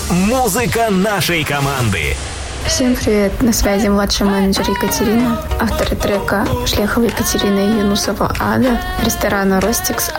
Музыка нашей команды. Всем привет, на связи младший менеджер Екатерина, авторы трека Шлехова Екатерина и Юнусова Ада, ресторана «Ростикс»,